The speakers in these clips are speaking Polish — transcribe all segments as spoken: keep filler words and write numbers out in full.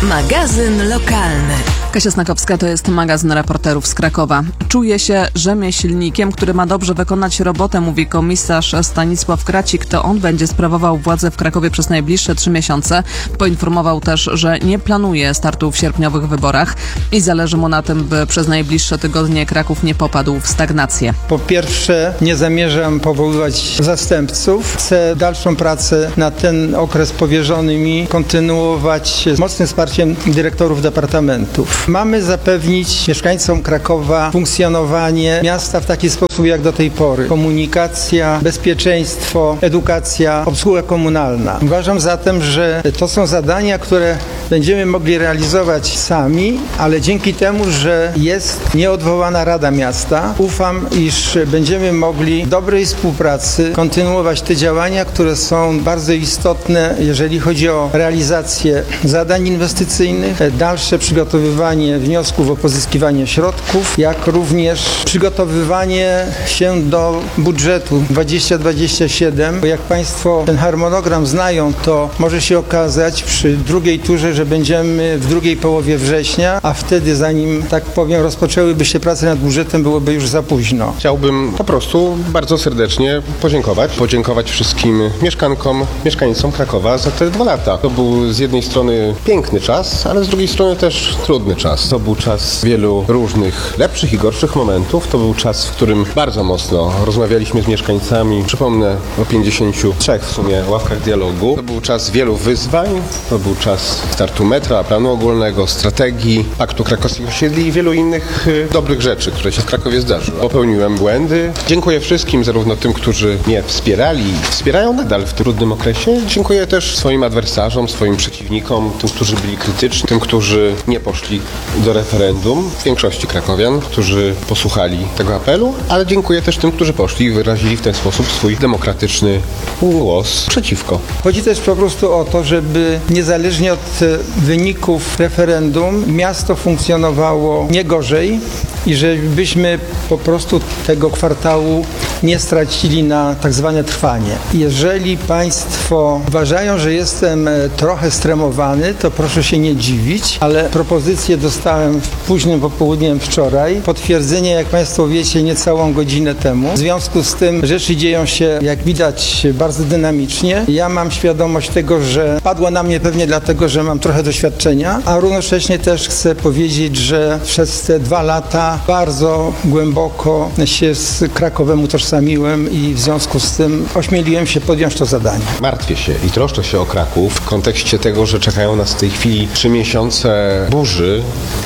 Magazyn lokalny. Kasia Snakowska, to jest magazyn reporterów z Krakowa. Czuje się rzemieślnikiem, który ma dobrze wykonać robotę, mówi komisarz Stanisław Kracik. To on będzie sprawował władzę w Krakowie przez najbliższe trzy miesiące. Poinformował też, że nie planuje startu w sierpniowych wyborach i zależy mu na tym, by przez najbliższe tygodnie Kraków nie popadł w stagnację. Po pierwsze, nie zamierzam powoływać zastępców. Chcę dalszą pracę na ten okres powierzony mi kontynuować z mocnym wsparciem dyrektorów departamentów. Mamy zapewnić mieszkańcom Krakowa funkcjonowanie miasta w taki sposób jak do tej pory. Komunikacja, bezpieczeństwo, edukacja, obsługa komunalna. Uważam zatem, że to są zadania, które będziemy mogli realizować sami, ale dzięki temu, że jest nieodwołana Rada Miasta, ufam, iż będziemy mogli w dobrej współpracy kontynuować te działania, które są bardzo istotne, jeżeli chodzi o realizację zadań inwestycyjnych, dalsze przygotowywanie wniosków o pozyskiwanie środków, jak również przygotowywanie się do budżetu dwudziestego dwudziestego siódmego. Bo jak Państwo ten harmonogram znają, to może się okazać przy drugiej turze, że będziemy w drugiej połowie września, a wtedy, zanim, tak powiem, rozpoczęłyby się prace nad budżetem, byłoby już za późno. Chciałbym po prostu bardzo serdecznie podziękować. Podziękować wszystkim mieszkankom, mieszkańcom Krakowa za te dwa lata. To był z jednej strony piękny czas, ale z drugiej strony też trudny czas. To był czas wielu różnych lepszych i gorszych momentów. To był czas, w którym bardzo mocno rozmawialiśmy z mieszkańcami. Przypomnę o pięćdziesięciu trzech w sumie ławkach dialogu. To był czas wielu wyzwań. To był czas startu metra, planu ogólnego, strategii, Paktu Krakowskich Osiedli i wielu innych y, dobrych rzeczy, które się w Krakowie zdarzyły. Popełniłem błędy. Dziękuję wszystkim, zarówno tym, którzy mnie wspierali i wspierają nadal w tym trudnym okresie. Dziękuję też swoim adwersarzom, swoim przeciwnikom, tym, którzy byli krytyczni, tym, którzy nie poszli do referendum, w większości krakowian, którzy posłuchali tego apelu, ale dziękuję też tym, którzy poszli i wyrazili w ten sposób swój demokratyczny głos przeciwko. Chodzi też po prostu o to, żeby niezależnie od wyników referendum miasto funkcjonowało nie gorzej i żebyśmy po prostu tego kwartału nie stracili na tak zwane trwanie. Jeżeli Państwo uważają, że jestem trochę stremowany, to proszę się nie dziwić, ale propozycję dostałem późnym popołudniem wczoraj. Potwierdzenie, jak Państwo wiecie, niecałą godzinę temu. W związku z tym rzeczy dzieją się, jak widać, bardzo dynamicznie. Ja mam świadomość tego, że padła na mnie pewnie dlatego, że mam trochę doświadczenia, a równocześnie też chcę powiedzieć, że przez te dwa lata bardzo głęboko się z Krakowem utożsamiłem i w związku z tym ośmieliłem się podjąć to zadanie. Martwię się i troszczę się o Kraków w kontekście tego, że czekają nas w tej chwili trzy miesiące burzy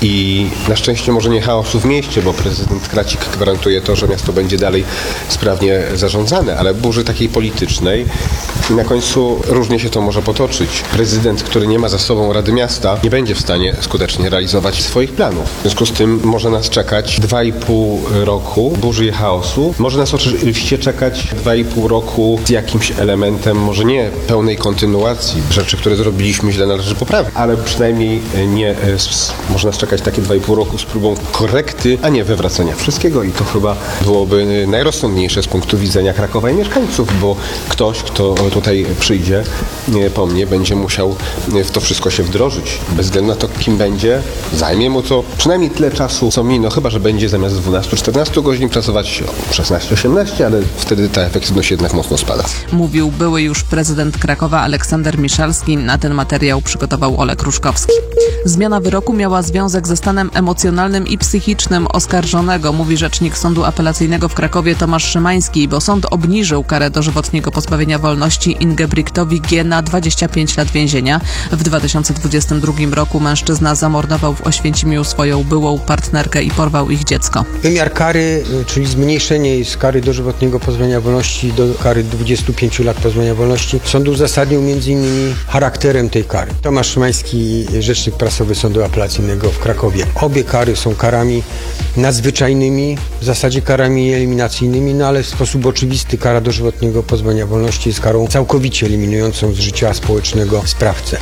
i na szczęście może nie chaosu w mieście, bo prezydent Kracik gwarantuje to, że miasto będzie dalej sprawnie zarządzane, ale burzy takiej politycznej. I na końcu różnie się to może potoczyć. Prezydent, który nie ma za sobą Rady Miasta, nie będzie w stanie skutecznie realizować swoich planów. W związku z tym może nas czekać dwa i pół roku burzy i chaosu. Może nas oczywiście czekać dwa i pół roku z jakimś elementem, może nie pełnej kontynuacji. Rzeczy, które zrobiliśmy źle, należy poprawić, ale przynajmniej nie, może nas czekać takie dwa i pół roku z próbą korekty, a nie wywracania wszystkiego i to chyba byłoby najrozsądniejsze z punktu widzenia Krakowa i mieszkańców, bo ktoś, kto tutaj przyjdzie po mnie, będzie musiał w to wszystko się wdrożyć. Bez względu na to, kim będzie, zajmie mu to przynajmniej tyle czasu, co mi, no chyba, że będzie zamiast dwunastu czternastu godzin pracować szesnaście osiemnaście, ale wtedy ta efektywność jednak mocno spada. Mówił były już prezydent Krakowa Aleksander Miszalski. Na ten materiał przygotował Olek Ruszkowski. Zmiana wyroku miała związek ze stanem emocjonalnym i psychicznym oskarżonego, mówi rzecznik Sądu Apelacyjnego w Krakowie Tomasz Szymański, bo sąd obniżył karę dożywotniego pozbawienia wolności Ingebrigtowi G. na dwadzieścia pięć lat więzienia. W dwa tysiące dwudziestym drugim roku mężczyzna zamordował w Oświęcimiu swoją byłą partnerkę i porwał ich dziecko. Wymiar kary, czyli zmniejszenie z kary dożywotniego pozbawienia wolności do kary dwudziestu pięciu lat pozbawienia wolności, sąd uzasadnił między innymi charakterem tej kary. Tomasz Szymański, rzecznik prasowy Sądu Apelacyjnego w Krakowie. Obie kary są karami nadzwyczajnymi, w zasadzie karami eliminacyjnymi, no ale w sposób oczywisty kara dożywotniego pozbawienia wolności jest karą całkowicie eliminującą z życia społecznego sprawcę.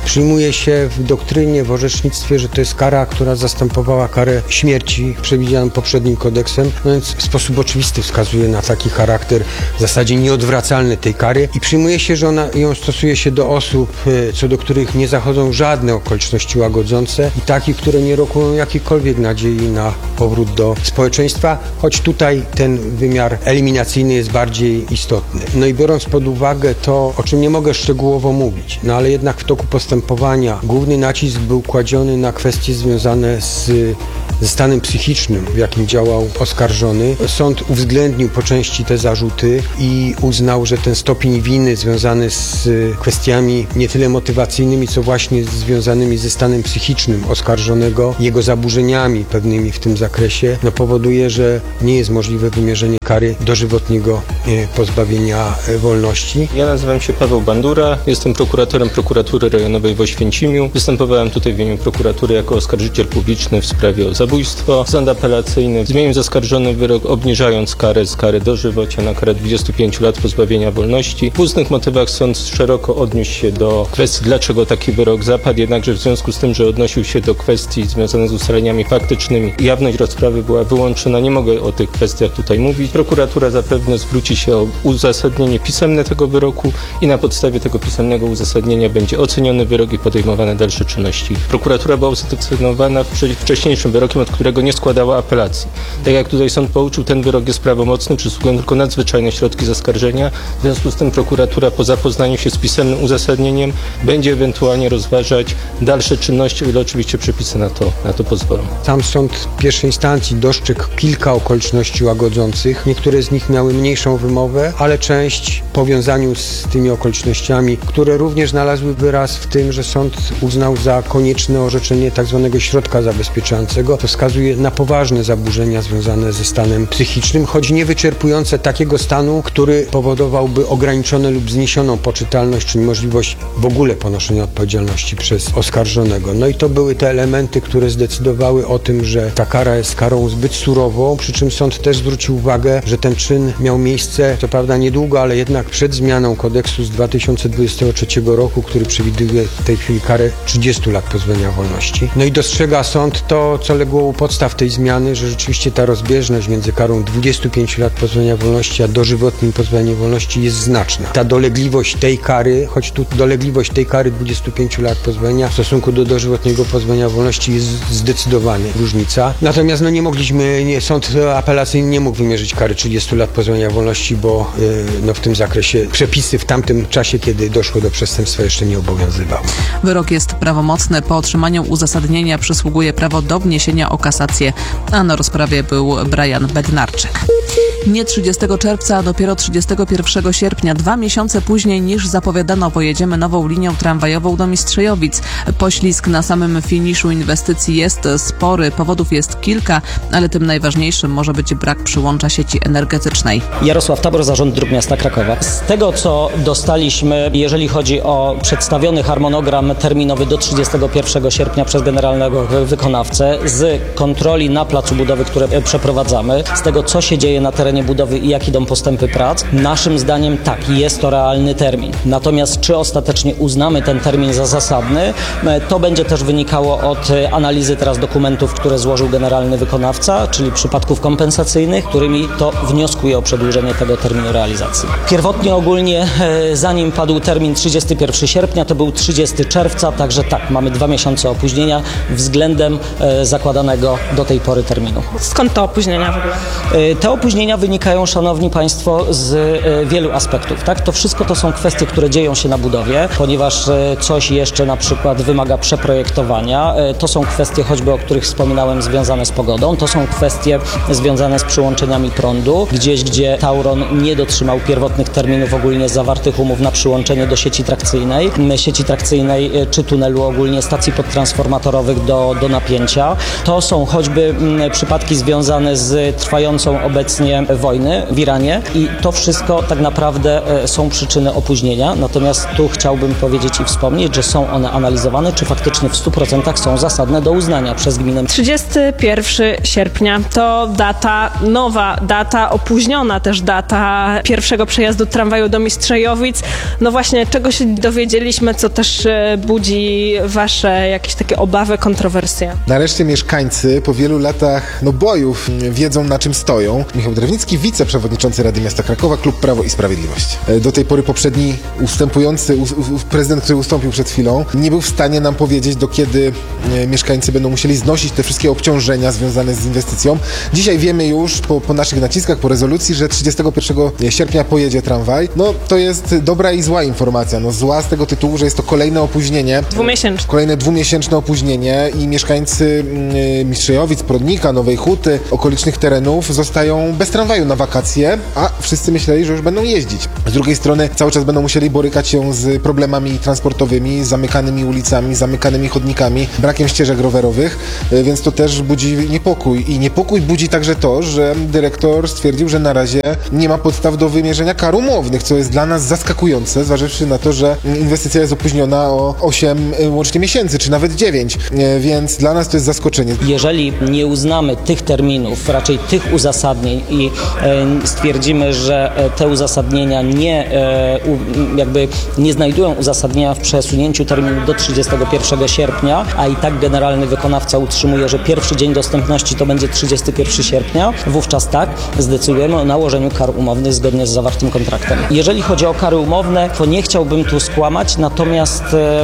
Przyjmuje się w doktrynie, w orzecznictwie, że to jest kara, która zastępowała karę śmierci przewidzianą poprzednim kodeksem, no więc w sposób oczywisty wskazuje na taki charakter w zasadzie nieodwracalny tej kary i przyjmuje się, że ona ją stosuje się do osób, co do których nie zachodzą żadne okoliczności łagodzące i takich, które nie rokują jakiejkolwiek nadziei na powrót do społeczeństwa, choć tutaj ten wymiar eliminacyjny jest bardziej istotny. No i biorąc pod uwagę to, o czym nie mogę szczegółowo mówić, no ale jednak w toku postępowania główny nacisk był kładziony na kwestie związane z ze stanem psychicznym, w jakim działał oskarżony. Sąd uwzględnił po części te zarzuty i uznał, że ten stopień winy związany z kwestiami nie tyle motywacyjnymi, co właśnie związanymi ze stanem psychicznym oskarżonego, jego zaburzeniami pewnymi w tym zakresie, no powoduje, że nie jest możliwe wymierzenie kary dożywotniego pozbawienia wolności. Ja nazywam się Paweł Bandura, jestem prokuratorem Prokuratury Rejonowej w Oświęcimiu. Występowałem tutaj w imieniu prokuratury jako oskarżyciel publiczny w sprawie o zabójstwo. Sąd apelacyjny zmienił zaskarżony wyrok, obniżając karę z kary dożywocia na karę dwudziestu pięciu lat pozbawienia wolności. W ustnych motywach sąd szeroko odniósł się do kwestii, dlaczego taki wyrok zapadł, jednakże w związku z tym, że odnosił się do kwestii związanych z ustaleniami faktycznymi, jawność rozprawy była wyłączona. Nie mogę o tych kwestiach tutaj mówić. Prokuratura zapewne zwróci się o uzasadnienie pisemne tego wyroku i na podstawie tego pisemnego uzasadnienia będzie oceniony wyrok i podejmowane dalsze czynności. Prokuratura była usatysfakcjonowana wcześniejszym wyrokiem, od którego nie składała apelacji. Tak jak tutaj sąd pouczył, ten wyrok jest prawomocny, przysługują tylko nadzwyczajne środki zaskarżenia. W związku z tym prokuratura po zapoznaniu się z pisemnym uzasadnieniem będzie ewentualnie rozważać dalsze czynności, o ile oczywiście przepisy na to, na to pozwolą. Sam sąd pierwszej instancji dostrzegł kilka okoliczności łagodzących. Niektóre z nich miały mniejszą wymowę, ale część w powiązaniu z tymi okolicznościami, które również znalazły wyraz w tym, że sąd uznał za konieczne orzeczenie tzw. środka zabezpieczającego. To wskazuje na poważne zaburzenia związane ze stanem psychicznym, choć nie wyczerpujące takiego stanu, który powodowałby ograniczone lub zniesioną poczytalność, czyli możliwość w ogóle ponoszenia odpowiedzialności przez oskarżonego. No i to były te elementy, które zdecydowały o tym, że ta kara jest karą zbyt surową, przy czym sąd też zwrócił uwagę, że ten czyn miał miejsce, co prawda niedługo, ale jednak przed zmianą kodeksu z dwa tysiące dwudziestego trzeciego roku, który przewiduje w tej chwili karę trzydziestu lat pozbawienia wolności. No i dostrzega sąd to, co legło u podstaw tej zmiany, że rzeczywiście ta rozbieżność między karą dwudziestu pięciu lat pozbawienia wolności a dożywotnim pozbawieniem wolności jest znaczna. Ta dolegliwość tej kary, choć tu dolegliwość tej kary dwudziestu pięciu lat pozbawienia w stosunku do dożywotniego pozbawienia wolności jest zdecydowanie różnica. Natomiast no nie mogliśmy, nie, sąd apelacyjny nie mógł wymierzyć kary trzydziestu lat pozbawienia wolności, bo yy, no w tym zakresie przepisy w tamtym czasie, kiedy doszło do przestępstwa, jeszcze nie obowiązywały. Wyrok jest prawomocny. Po otrzymaniu uzasadnienia przysługuje prawo do wniesienia o kasację, a na rozprawie był Brian Bednarczyk. Nie trzydziestego czerwca, a dopiero trzydziestego pierwszego sierpnia, dwa miesiące później niż zapowiadano, pojedziemy nową linią tramwajową do Mistrzejowic. Poślizg na samym finiszu inwestycji jest spory, powodów jest kilka, ale tym najważniejszym może być brak przyłącza sieci energetycznej. Jarosław Tabor, Zarząd Dróg Miasta Krakowa. Z tego, co dostaliśmy, jeżeli chodzi o przedstawiony harmonogram terminowy do trzydziestego pierwszego sierpnia przez generalnego wykonawcę, z kontroli na placu budowy, które przeprowadzamy, z tego, co się dzieje na terenie budowy i jak idą postępy prac, naszym zdaniem tak, jest to realny termin. Natomiast czy ostatecznie uznamy ten termin za zasadny, to będzie też wynikało od analizy teraz dokumentów, które złożył generalny wykonawca, czyli przypadków kompensacyjnych, którymi to wnioskuje o przedłużenie tego terminu realizacji. Pierwotnie ogólnie, zanim padł termin trzydziestego pierwszego sierpnia, to był trzydziestego czerwca, także tak, mamy dwa miesiące opóźnienia względem zakładanego do tej pory terminu. Skąd te opóźnienia w ogóle? Te opóźnienia wynikają, szanowni państwo, z wielu aspektów. Tak? To wszystko to są kwestie, które dzieją się na budowie, ponieważ coś jeszcze na przykład wymaga przeprojektowania. To są kwestie choćby, o których wspominałem, związane z pogodą. To są kwestie związane z przyłączeniami prądu. Gdzieś, gdzie Tauron nie dotrzymał pierwotnych terminów ogólnie zawartych umów na przyłączenie do sieci trakcyjnej, sieci trakcyjnej czy tunelu ogólnie stacji podtransformatorowych do, do napięcia. To są choćby przypadki związane z trwającą obecnie wojny w Iranie i to wszystko tak naprawdę są przyczyny opóźnienia. Natomiast tu chciałbym powiedzieć i wspomnieć, że są one analizowane, czy faktycznie w stu procentach są zasadne do uznania przez gminę. trzydziestego pierwszego sierpnia to data nowa, data opóźniona też data pierwszego przejazdu tramwaju do Mistrzejowic. No właśnie, czego się dowiedzieliśmy, co też też e, budzi wasze jakieś takie obawy, kontrowersje? Nareszcie mieszkańcy po wielu latach no, bojów wiedzą, na czym stoją. Michał Drewnicki, wiceprzewodniczący Rady Miasta Krakowa, Klub Prawo i Sprawiedliwość. Do tej pory poprzedni ustępujący, u, u, prezydent, który ustąpił przed chwilą, nie był w stanie nam powiedzieć, do kiedy e, mieszkańcy będą musieli znosić te wszystkie obciążenia związane z inwestycją. Dzisiaj wiemy już po, po naszych naciskach, po rezolucji, że trzydziestego pierwszego sierpnia pojedzie tramwaj. No to jest dobra i zła informacja. No zła z tego tytułu, że jest to kolejne opóźnienie. Dwumiesięczne. Kolejne dwumiesięczne opóźnienie i mieszkańcy y, Mistrzejowic, Prodnika, Nowej Huty, okolicznych terenów zostają bez tramwaju na wakacje, a wszyscy myśleli, że już będą jeździć. Z drugiej strony cały czas będą musieli borykać się z problemami transportowymi, zamykanymi ulicami, zamykanymi chodnikami, brakiem ścieżek rowerowych, y, więc to też budzi niepokój. I niepokój budzi także to, że dyrektor stwierdził, że na razie nie ma podstaw do wymierzenia kar umownych, co jest dla nas zaskakujące, zważywszy na to, że inwestycja jest opóźniona o osiem łącznie miesięcy, czy nawet dziewięć, więc dla nas to jest zaskoczenie. Jeżeli nie uznamy tych terminów, raczej tych uzasadnień i e, stwierdzimy, że te uzasadnienia nie, e, u, jakby nie znajdują uzasadnienia w przesunięciu terminu do trzydziestego pierwszego sierpnia, a i tak generalny wykonawca utrzymuje, że pierwszy dzień dostępności to będzie trzydziestego pierwszego sierpnia, wówczas tak zdecydujemy o nałożeniu kar umownych zgodnie z zawartym kontraktem. Jeżeli chodzi o kary umowne, to nie chciałbym tu skłamać, natomiast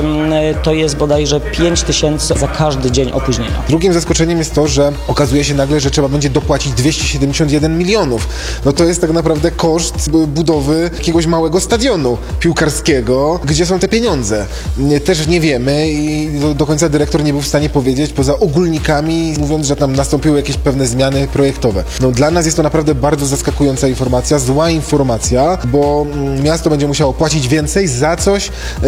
e, to jest bodajże pięć tysięcy za każdy dzień opóźnienia. Drugim zaskoczeniem jest to, że okazuje się nagle, że trzeba będzie dopłacić dwieście siedemdziesiąt jeden milionów. No to jest tak naprawdę koszt budowy jakiegoś małego stadionu piłkarskiego. Gdzie są te pieniądze? Też nie wiemy i do, do końca dyrektor nie był w stanie powiedzieć, poza ogólnikami, mówiąc, że tam nastąpiły jakieś pewne zmiany projektowe. No dla nas jest to naprawdę bardzo zaskakująca informacja, zła informacja, bo miasto będzie musiało płacić więcej za coś,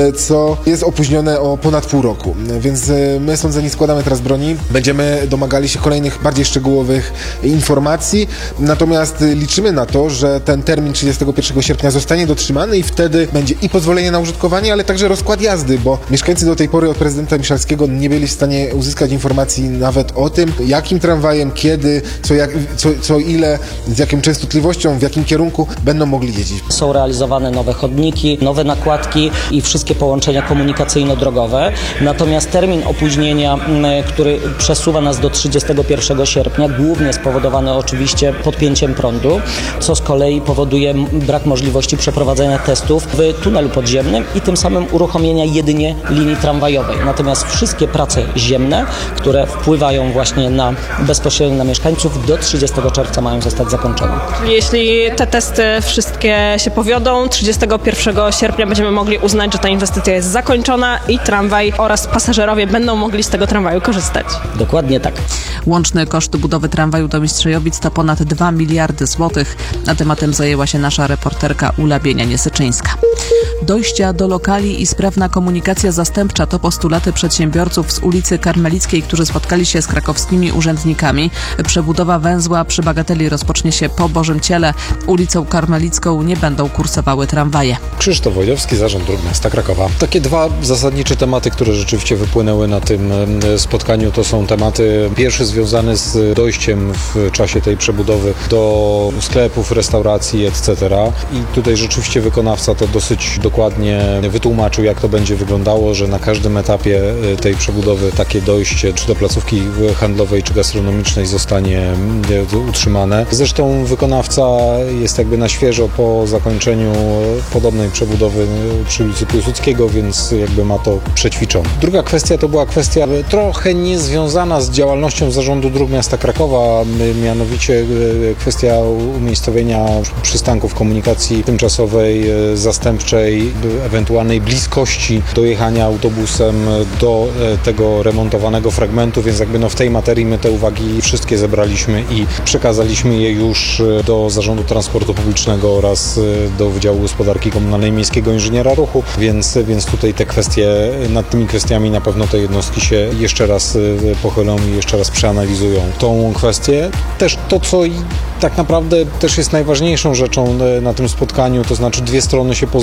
co jest opóźnione o ponad pół roku. Więc my, sądzeni, składamy teraz broni. Będziemy domagali się kolejnych, bardziej szczegółowych informacji. Natomiast liczymy na to, że ten termin trzydziestego pierwszego sierpnia zostanie dotrzymany i wtedy będzie i pozwolenie na użytkowanie, ale także rozkład jazdy, bo mieszkańcy do tej pory od prezydenta Miszalskiego nie byli w stanie uzyskać informacji nawet o tym, jakim tramwajem, kiedy, co, jak, co, co ile, z jaką częstotliwością, w jakim kierunku będą mogli jeździć. Są realizowane nowe chodniki, nowe nakładki i wszystkie połączenia komunikacyjno-drogowe. Natomiast termin opóźnienia, który przesuwa nas do trzydziestego pierwszego sierpnia, głównie spowodowany oczywiście podpięciem prądu, co z kolei powoduje brak możliwości przeprowadzenia testów w tunelu podziemnym i tym samym uruchomienia jedynie linii tramwajowej. Natomiast wszystkie prace ziemne, które wpływają właśnie na bezpośrednio na mieszkańców, do trzydziestego czerwca mają zostać zakończone. Jeśli te testy wszystkie się powiodą, trzydziestego pierwszego sierpnia będziemy mogli uznać, że ta inwestycja jest zakończona i tramwaj oraz pasażerowie będą mogli z tego tramwaju korzystać. Dokładnie tak. Łączne koszty budowy tramwaju do Mistrzejowic to ponad dwa miliardy złotych. Na tematem zajęła się nasza reporterka Ula Bienia-Niesyczyńska. Dojścia do lokali i sprawna komunikacja zastępcza to postulaty przedsiębiorców z ulicy Karmelickiej, którzy spotkali się z krakowskimi urzędnikami. Przebudowa węzła przy Bagateli rozpocznie się po Bożym Ciele. Ulicą Karmelicką nie będą kursowały tramwaje. Krzysztof Wojciechowski, Zarząd Dróg Miasta Krakowa. Takie dwa zasadnicze tematy, które rzeczywiście wypłynęły na tym spotkaniu, to są tematy pierwszy związany z dojściem w czasie tej przebudowy do sklepów, restauracji, et cetera. I tutaj rzeczywiście wykonawca to dosyć dokładnie wytłumaczył, jak to będzie wyglądało, że na każdym etapie tej przebudowy takie dojście, czy do placówki handlowej, czy gastronomicznej zostanie utrzymane. Zresztą wykonawca jest jakby na świeżo po zakończeniu podobnej przebudowy przy ulicy Piłsudskiego, więc jakby ma to przećwiczone. Druga kwestia to była kwestia trochę niezwiązana z działalnością Zarządu Dróg Miasta Krakowa, mianowicie kwestia umiejscowienia przystanków komunikacji tymczasowej, zastępczej, ewentualnej bliskości dojechania autobusem do tego remontowanego fragmentu, więc jakby no w tej materii my te uwagi wszystkie zebraliśmy i przekazaliśmy je już do Zarządu Transportu Publicznego oraz do Wydziału Gospodarki Komunalnej Miejskiego Inżyniera Ruchu, więc, więc tutaj te kwestie, nad tymi kwestiami na pewno te jednostki się jeszcze raz pochylą i jeszcze raz przeanalizują tą kwestię. Też to, co tak naprawdę też jest najważniejszą rzeczą na tym spotkaniu, to znaczy dwie strony się poznały face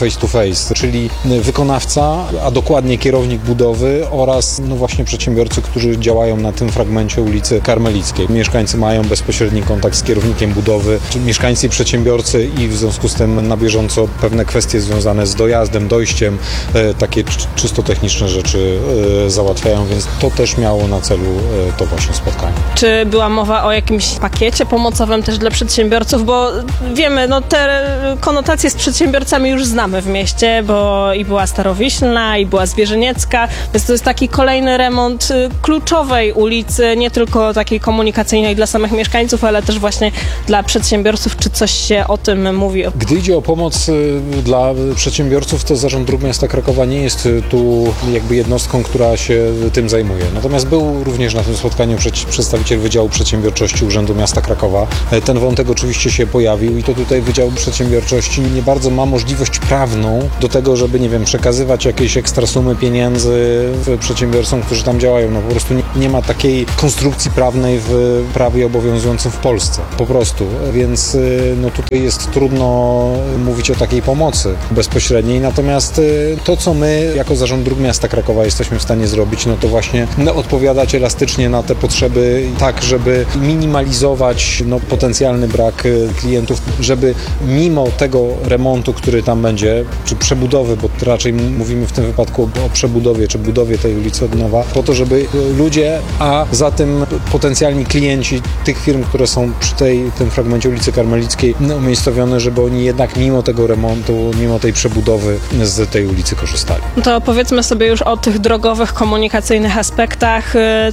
face to face, czyli wykonawca, a dokładnie kierownik budowy oraz no właśnie przedsiębiorcy, którzy działają na tym fragmencie ulicy Karmelickiej. Mieszkańcy mają bezpośredni kontakt z kierownikiem budowy, czy mieszkańcy i przedsiębiorcy i w związku z tym na bieżąco pewne kwestie związane z dojazdem, dojściem, e, takie czysto techniczne rzeczy e, załatwiają, więc to też miało na celu e, to właśnie spotkanie. Czy była mowa o jakimś pakiecie pomocowym też dla przedsiębiorców, bo wiemy, no te konotacje z przedsiębiorcami już znamy w mieście, bo i była Starowiślna, i była Zwierzyniecka, więc to jest taki kolejny remont kluczowej ulicy, nie tylko takiej komunikacyjnej dla samych mieszkańców, ale też właśnie dla przedsiębiorców. Czy coś się o tym mówi? Gdy idzie o pomoc dla przedsiębiorców, to Zarząd Dróg Miasta Krakowa nie jest tu jakby jednostką, która się tym zajmuje. Natomiast był również na tym spotkaniu przedstawiciel Wydziału Przedsiębiorczości Urzędu Miasta Krakowa. Ten wątek oczywiście się pojawił i to tutaj Wydział Przedsiębiorczości nie bardzo ma możliwość prawną do tego, żeby, nie wiem, przekazywać jakieś ekstra sumy pieniędzy przedsiębiorcom, którzy tam działają. No po prostu nie, nie ma takiej konstrukcji prawnej w prawie obowiązującym w Polsce. Po prostu. Więc no tutaj jest trudno mówić o takiej pomocy bezpośredniej. Natomiast to, co my jako Zarząd Dróg Miasta Krakowa jesteśmy w stanie zrobić, no to właśnie no, odpowiadać elastycznie na te potrzeby tak, żeby minimalizować no, potencjalny brak klientów, żeby mimo tego remontu, który tam będzie, czy przebudowy, bo raczej mówimy w tym wypadku o przebudowie, czy budowie tej ulicy od nowa, po to, żeby ludzie, a za tym potencjalni klienci tych firm, które są przy tej, tym fragmencie ulicy Karmelickiej no, umiejscowione, żeby oni jednak mimo tego remontu, mimo tej przebudowy z tej ulicy korzystali. To powiedzmy sobie już o tych drogowych, komunikacyjnych aspektach.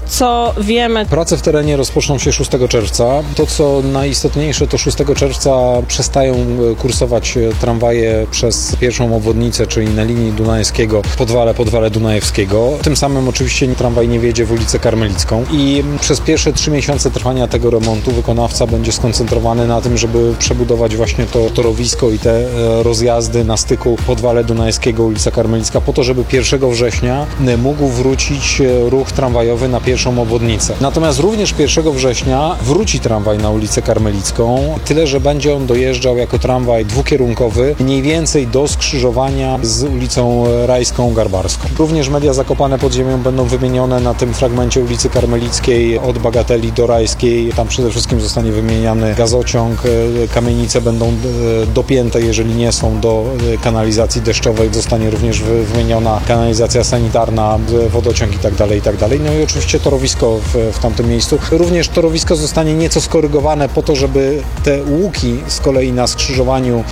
Co wiemy? Prace w terenie rozpoczną się szóstego czerwca. To, co najistotniejsze, to szóstego czerwca przestają kursować tramwaje przez pierwszą obwodnicę, czyli na linii Dunajskiego, Podwale, Podwale Dunajewskiego. Tym samym oczywiście tramwaj nie wjedzie w ulicę Karmelicką i przez pierwsze trzy miesiące trwania tego remontu wykonawca będzie skoncentrowany na tym, żeby przebudować właśnie to torowisko i te rozjazdy na styku Podwale Dunajskiego, ulica Karmelicka, po to, żeby pierwszego września mógł wrócić ruch tramwajowy na pierwszą obwodnicę. Natomiast również pierwszego września wróci tramwaj na ulicę Karmelicką, tyle, że będzie on dojeżdżał jako tramwaj dwukierunkowy mniej więcej do skrzyżowania z ulicą Rajską, Garbarską. Również media zakopane pod ziemią będą wymienione na tym fragmencie ulicy Karmelickiej od Bagateli do Rajskiej. Tam przede wszystkim zostanie wymieniany gazociąg, kamienice będą dopięte, jeżeli nie są do kanalizacji deszczowej, zostanie również wymieniona kanalizacja sanitarna, wodociąg i tak dalej, i tak dalej. No i oczywiście torowisko w, w tamtym miejscu. Również torowisko zostanie nieco skorygowane po to, żeby te łuki z kolei na skrzyżowaniu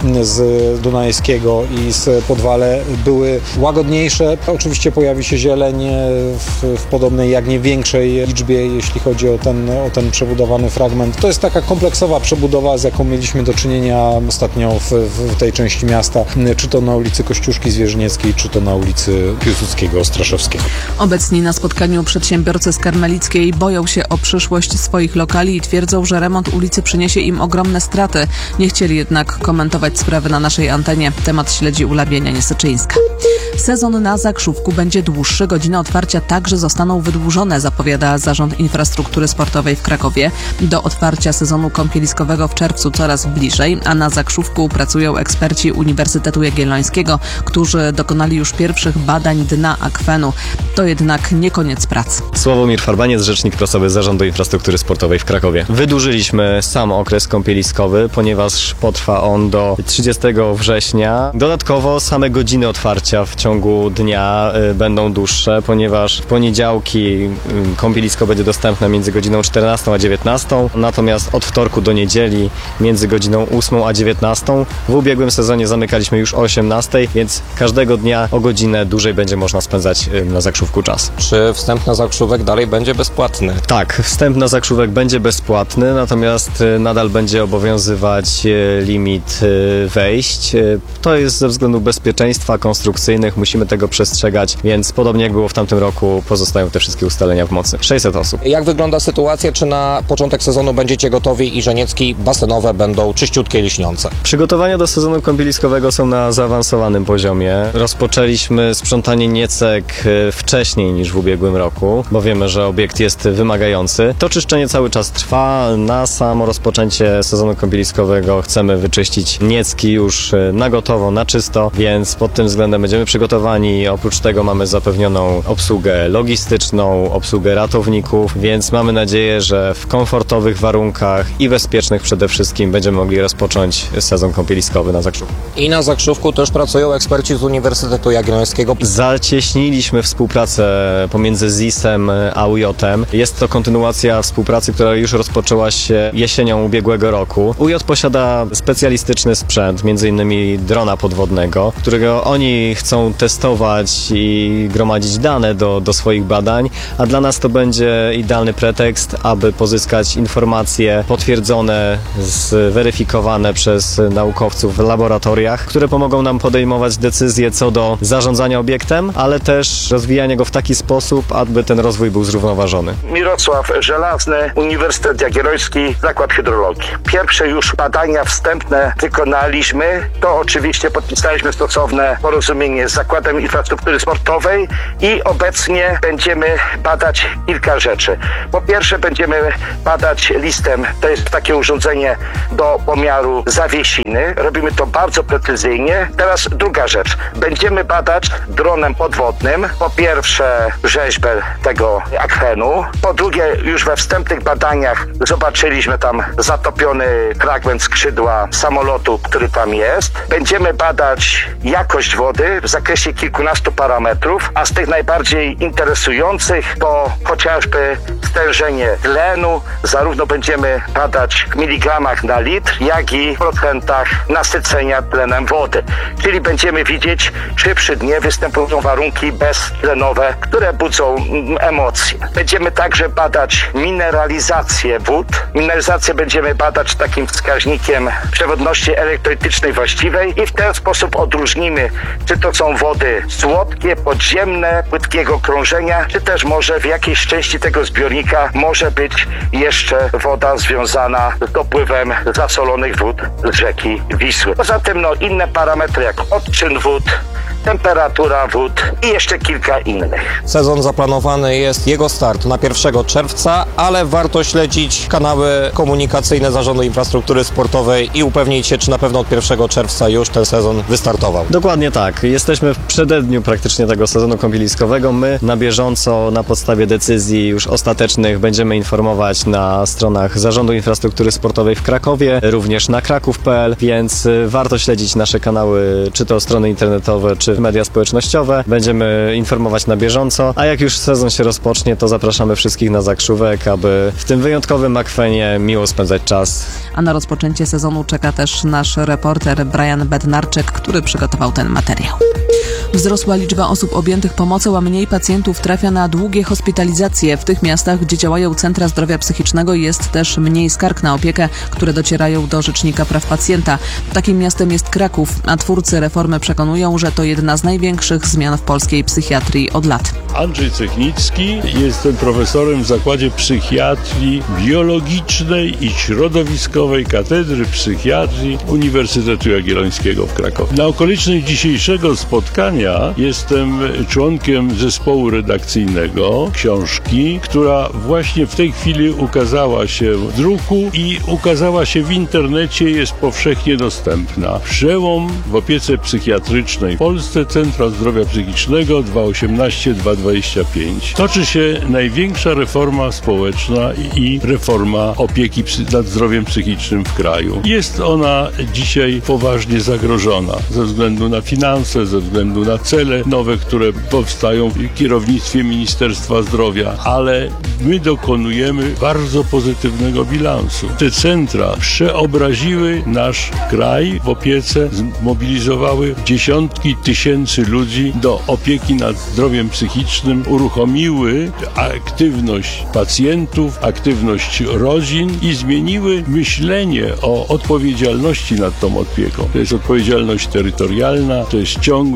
z Dunajskiego i z Podwale były łagodniejsze. Oczywiście pojawi się zieleń w, w podobnej, jak nie większej liczbie, jeśli chodzi o ten, o ten przebudowany fragment. To jest taka kompleksowa przebudowa, z jaką mieliśmy do czynienia ostatnio w, w tej części miasta, czy to na ulicy Kościuszki Zwierzynieckiej, czy to na ulicy Piłsudskiego Ostraszewskiego. Obecni na spotkaniu przedsiębiorcy z Karmelickiej boją się o przyszłość swoich lokali i twierdzą, że remont ulicy przyniesie im ogromne straty. Nie chcieli jednak komentować sprawy na naszej antenie. Temat śledzi Ula Bienianie-Syczyńska. Sezon na Zakrzówku będzie dłuższy. Godziny otwarcia także zostaną wydłużone, zapowiada Zarząd Infrastruktury Sportowej w Krakowie. Do otwarcia sezonu kąpieliskowego w czerwcu coraz bliżej, a na Zakrzówku pracują eksperci Uniwersytetu Jagiellońskiego, którzy dokonali już pierwszych badań dna akwenu. To jednak nie koniec prac. Sławomir Farbaniec, rzecznik prasowy Zarządu Infrastruktury Sportowej w Krakowie. Wydłużyliśmy sam okres kąpieliskowy, ponieważ potrwa on do trzydziestego września. Dodatkowo same godziny otwarcia w ciągu dnia y, będą dłuższe, ponieważ w poniedziałki y, kąpielisko będzie dostępne między godziną czternastą a dziewiętnastą, natomiast od wtorku do niedzieli między godziną ósmą a dziewiętnastą. W ubiegłym sezonie zamykaliśmy już o osiemnastej, więc każdego dnia o godzinę dłużej będzie można spędzać y, na Zakrzówku czas. Czy wstęp na Zakrzówek dalej będzie bezpłatny? Tak, wstęp na Zakrzówek będzie bezpłatny, natomiast y, nadal będzie obowiązywać y, limit y, wejść. Y, to jest ze względu bezpieczeństwa konstrukcyjnych, musimy tego przestrzegać, więc podobnie jak było w tamtym roku, pozostają te wszystkie ustalenia w mocy. sześćset osób. Jak wygląda sytuacja? Czy na początek sezonu będziecie gotowi i żeniecki basenowe będą czyściutkie i lśniące? Przygotowania do sezonu kąpieliskowego są na zaawansowanym poziomie. Rozpoczęliśmy sprzątanie niecek wcześniej niż w ubiegłym roku, bo wiemy, że obiekt jest wymagający. To czyszczenie cały czas trwa. Na samo rozpoczęcie sezonu kąpieliskowego chcemy wyczyścić niecki już na gotowo biało na czysto, więc pod tym względem będziemy przygotowani. Oprócz tego mamy zapewnioną obsługę logistyczną, obsługę ratowników, więc mamy nadzieję, że w komfortowych warunkach i bezpiecznych przede wszystkim będziemy mogli rozpocząć sezon kąpieliskowy na Zakrzówku. I na Zakrzówku też pracują eksperci z Uniwersytetu Jagiellońskiego. Zacieśniliśmy współpracę pomiędzy Z I S-em a U J-em. Jest to kontynuacja współpracy, która już rozpoczęła się jesienią ubiegłego roku. U J posiada specjalistyczny sprzęt, między innymi drona podwodnego, którego oni chcą testować i gromadzić dane do, do swoich badań, a dla nas to będzie idealny pretekst, aby pozyskać informacje potwierdzone, zweryfikowane przez naukowców w laboratoriach, które pomogą nam podejmować decyzje co do zarządzania obiektem, ale też rozwijania go w taki sposób, aby ten rozwój był zrównoważony. Mirosław Żelazny, Uniwersytet Jagielloński, Zakład Hydrologii. Pierwsze już badania wstępne wykonaliśmy. To oczywiście podpisaliśmy stosowne porozumienie z Zakładem Infrastruktury Sportowej i obecnie będziemy badać kilka rzeczy. Po pierwsze będziemy badać listem, to jest takie urządzenie do pomiaru zawiesiny. Robimy to bardzo precyzyjnie. Teraz druga rzecz. Będziemy badać dronem podwodnym. Po pierwsze rzeźbę tego akwenu. Po drugie już we wstępnych badaniach zobaczyliśmy tam zatopiony fragment skrzydła samolotu, który tam jest. Będziemy badać jakość wody w zakresie kilkunastu parametrów, a z tych najbardziej interesujących to chociażby stężenie tlenu. Zarówno będziemy badać w miligramach na litr, jak i w procentach nasycenia tlenem wody. Czyli będziemy widzieć, czy przy dnie występują warunki beztlenowe, które budzą emocje. Będziemy także badać mineralizację wód. Mineralizację będziemy badać takim wskaźnikiem przewodności elektrolitycznej właściwej i w ten sposób odróżnimy, czy to są wody słodkie, podziemne, płytkiego krążenia, czy też może w jakiejś części tego zbiornika może być jeszcze woda związana z dopływem zasolonych wód z rzeki Wisły. Poza tym no, inne parametry jak odczyn wód, temperatura wód i jeszcze kilka innych. Sezon zaplanowany jest, jego start na pierwszego czerwca, ale warto śledzić kanały komunikacyjne Zarządu Infrastruktury Sportowej i upewnić się, czy na pewno od pierwszego czerwca już ten sezon wystartował. Dokładnie tak. Jesteśmy w przededniu praktycznie tego sezonu kąpieliskowego. My na bieżąco, na podstawie decyzji już ostatecznych będziemy informować na stronach Zarządu Infrastruktury Sportowej w Krakowie, również na kraków kropka p l, więc warto śledzić nasze kanały, czy to strony internetowe, czy media społecznościowe. Będziemy informować na bieżąco, a jak już sezon się rozpocznie, to zapraszamy wszystkich na Zakrzówek, aby w tym wyjątkowym akwenie miło spędzać czas. A na rozpoczęcie sezonu czeka też nasz reporter Brian Bednarczyk, który przygotował ten materiał. Wzrosła liczba osób objętych pomocą, a mniej pacjentów trafia na długie hospitalizacje. W tych miastach, gdzie działają centra zdrowia psychicznego, jest też mniej skarg na opiekę, które docierają do Rzecznika Praw Pacjenta. Takim miastem jest Kraków, a twórcy reformy przekonują, że to jedna z największych zmian w polskiej psychiatrii od lat. Andrzej Cechnicki, jestem profesorem w Zakładzie Psychiatrii Biologicznej i Środowiskowej Katedry Psychiatrii Uniwersytetu Jagiellońskiego w Krakowie. Na okoliczność dzisiejszego spotkania jestem członkiem zespołu redakcyjnego książki, która właśnie w tej chwili ukazała się w druku i ukazała się w internecie, jest powszechnie dostępna. Przełom w opiece psychiatrycznej w Polsce, Centra Zdrowia Psychicznego dwa tysiące osiemnaście do dwa tysiące dwudziestego piątego. Toczy się największa reforma społeczna i reforma opieki nad zdrowiem psychicznym w kraju. Jest ona dzisiaj poważnie zagrożona ze względu na finanse, ze względu na cele nowe, które powstają w kierownictwie Ministerstwa Zdrowia, ale my dokonujemy bardzo pozytywnego bilansu. Te centra przeobraziły nasz kraj w opiece, zmobilizowały dziesiątki tysięcy ludzi do opieki nad zdrowiem psychicznym, uruchomiły aktywność pacjentów, aktywność rodzin i zmieniły myślenie o odpowiedzialności nad tą opieką. To jest odpowiedzialność terytorialna, to jest ciągłość, to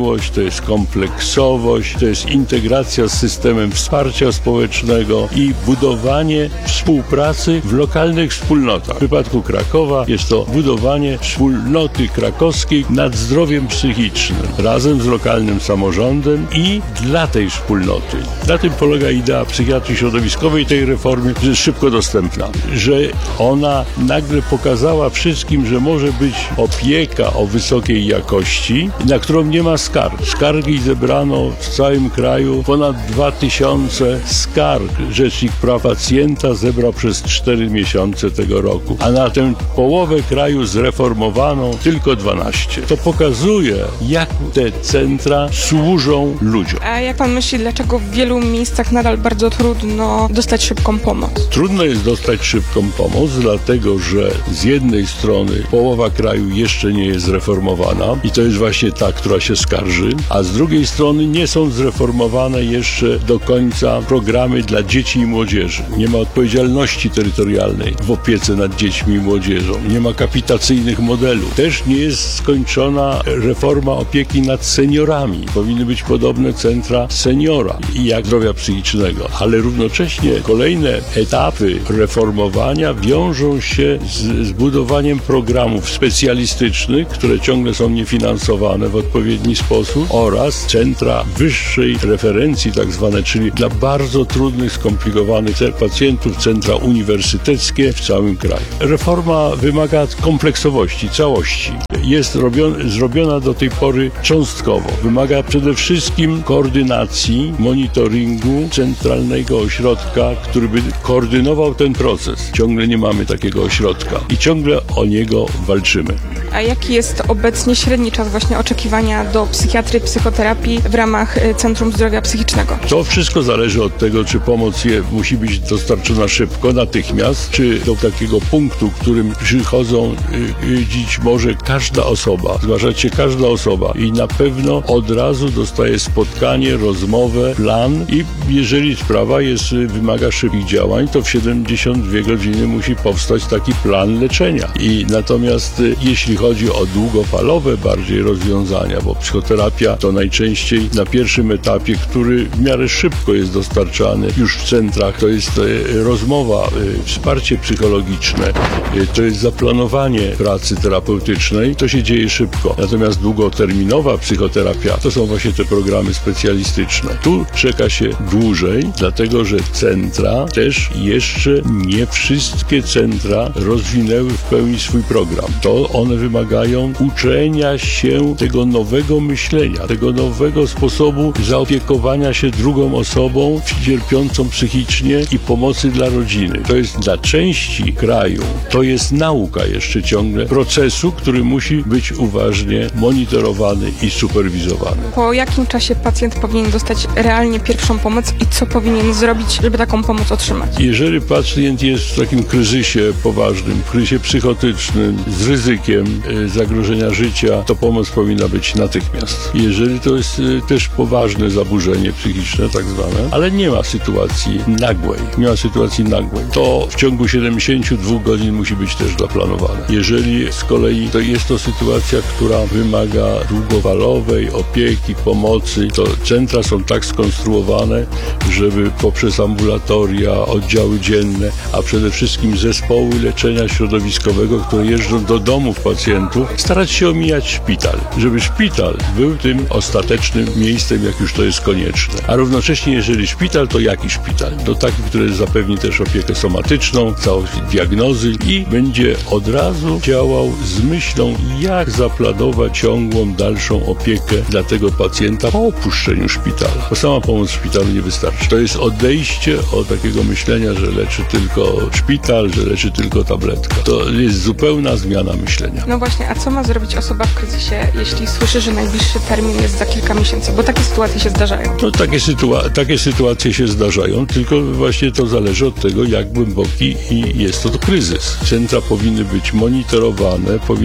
jest kompleksowość, to jest integracja z systemem wsparcia społecznego i budowanie współpracy w lokalnych wspólnotach. W przypadku Krakowa jest to budowanie wspólnoty krakowskiej nad zdrowiem psychicznym razem z lokalnym samorządem i dla tej wspólnoty. Na tym polega idea psychiatrii środowiskowej, tej reformy, że jest szybko dostępna, że ona nagle pokazała wszystkim, że może być opieka o wysokiej jakości, na którą nie ma skarg. Skargi zebrano w całym kraju, ponad dwa tysiące skarg. Rzecznik Praw Pacjenta zebrał przez cztery miesiące tego roku, a na tę połowę kraju zreformowano tylko dwanaście. To pokazuje, jak te centra służą ludziom. A jak pan myśli, dlaczego w wielu miejscach nadal bardzo trudno dostać szybką pomoc? Trudno jest dostać szybką pomoc, dlatego że z jednej strony połowa kraju jeszcze nie jest zreformowana i to jest właśnie ta, która się skarży, a z drugiej strony nie są zreformowane jeszcze do końca programy dla dzieci i młodzieży. Nie ma odpowiedzialności terytorialnej w opiece nad dziećmi i młodzieżą. Nie ma kapitacyjnych modelów. Też nie jest skończona reforma opieki nad seniorami. Powinny być podobne centra seniora i jak zdrowia psychicznego, ale równocześnie kolejne etapy reformowania wiążą się z zbudowaniem programów specjalistycznych, które ciągle są niefinansowane w odpowiedni sposób, oraz centra wyższej referencji tak zwane, czyli dla bardzo trudnych, skomplikowanych pacjentów, centra uniwersyteckie w całym kraju. Reforma wymaga kompleksowości, całości. Jest robion, zrobiona do tej pory cząstkowo. Wymaga przede wszystkim koordynacji, monitoringu centralnego ośrodka, który by koordynował ten proces. Ciągle nie mamy takiego ośrodka i ciągle o niego walczymy. A jaki jest obecnie średni czas właśnie oczekiwania do psychiatry, psychoterapii w ramach Centrum Zdrowia Psychicznego? To wszystko zależy od tego, czy pomoc je musi być dostarczona szybko, natychmiast, czy do takiego punktu, w którym przychodzą y, dziś może każda osoba, zgłaszać się każda osoba i na pewno od razu dostaje spotkanie, rozmowę, plan i jeżeli sprawa jest, wymaga szybkich działań, to w siedemdziesiąt dwie godziny musi powstać taki plan leczenia. I natomiast y, jeśli chodzi o długofalowe bardziej rozwiązania, bo psychoterapia to najczęściej na pierwszym etapie, który w miarę szybko jest dostarczany już w centrach, to jest y, rozmowa, y, wsparcie psychologiczne, y, to jest zaplanowanie pracy terapeutycznej, to się dzieje szybko. Natomiast długoterminowa psychoterapia to są właśnie te programy specjalistyczne. Tu czeka się dłużej, dlatego że centra też jeszcze nie wszystkie centra rozwinęły w pełni swój program. To one wymagają uczenia się tego nowego myślenia, tego nowego sposobu zaopiekowania się drugą osobą cierpiącą psychicznie i pomocy dla rodziny. To jest dla części kraju, to jest nauka jeszcze ciągle procesu, który musi być uważnie monitorowany i superwizowany. Po jakim czasie pacjent powinien dostać realnie pierwszą pomoc i co powinien zrobić, żeby taką pomoc otrzymać? Jeżeli pacjent jest w takim kryzysie poważnym, kryzysie psychotycznym, z ryzykiem y, zagrożenia życia, to pomoc powinna być natychmiast. Jeżeli to jest y, też poważne zaburzenie psychiczne, tak zwane, ale nie ma sytuacji nagłej, nie ma sytuacji nagłej, to w ciągu siedemdziesięciu dwóch godzin musi być też zaplanowane. Jeżeli z kolei to jest to sytuacja, która wymaga długofalowej opieki, pomocy, to centra są tak skonstruowane, żeby poprzez ambulatoria, oddziały dzienne, a przede wszystkim zespoły leczenia środowiskowego, które jeżdżą do domów pacjentów, starać się omijać szpital, żeby szpital był tym ostatecznym miejscem, jak już to jest konieczne. A równocześnie, jeżeli szpital, to jaki szpital? To taki, który zapewni też opiekę somatyczną, całość diagnozy i będzie od razu działał z myślą, jak zaplanować ciągłą, dalszą opiekę dla tego pacjenta po opuszczeniu szpitala. Bo sama pomoc w szpitalu nie wystarczy. To jest odejście od takiego myślenia, że leczy tylko szpital, że leczy tylko tabletka. To jest zupełna zmiana myślenia. No właśnie, a co ma zrobić osoba w kryzysie, jeśli słyszy, że najbliższy termin jest za kilka miesięcy? Bo takie sytuacje się zdarzają. No takie, sytua- takie sytuacje się zdarzają, tylko właśnie to zależy od tego, jak głęboki i jest to kryzys. Centra powinny być monitorowane, powinny być superwizowane,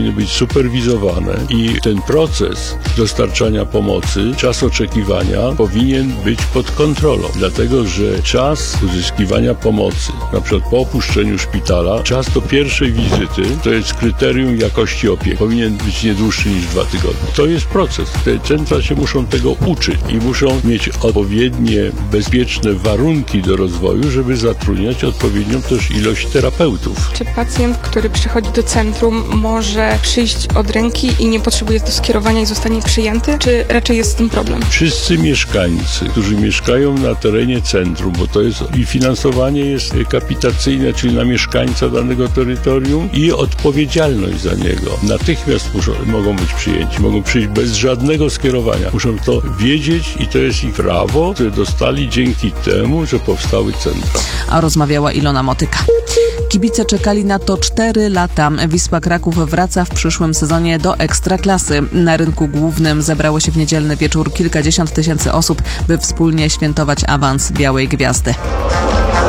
superwizowane i ten proces dostarczania pomocy, czas oczekiwania powinien być pod kontrolą, dlatego że czas uzyskiwania pomocy, na przykład po opuszczeniu szpitala, czas do pierwszej wizyty to jest kryterium jakości opieki. Powinien być nie dłuższy niż dwa tygodnie. To jest proces. Te centra się muszą tego uczyć i muszą mieć odpowiednie, bezpieczne warunki do rozwoju, żeby zatrudniać odpowiednią też ilość terapeutów. Czy pacjent, który przychodzi do centrum, może przyjść od ręki i nie potrzebuje do skierowania i zostanie przyjęty, czy raczej jest z tym problem? Wszyscy mieszkańcy, którzy mieszkają na terenie centrum, bo to jest i finansowanie jest kapitacyjne, czyli na mieszkańca danego terytorium i odpowiedzialność za niego. Natychmiast muszą, mogą być przyjęci, mogą przyjść bez żadnego skierowania. Muszą to wiedzieć i to jest ich prawo, które dostali dzięki temu, że powstały centra. A rozmawiała Ilona Motyka. Kibice czekali na to cztery lata. Wisła Kraków wraca w przyszłym sezonie do Ekstraklasy. Na rynku głównym zebrało się w niedzielny wieczór kilkadziesiąt tysięcy osób, by wspólnie świętować awans Białej Gwiazdy.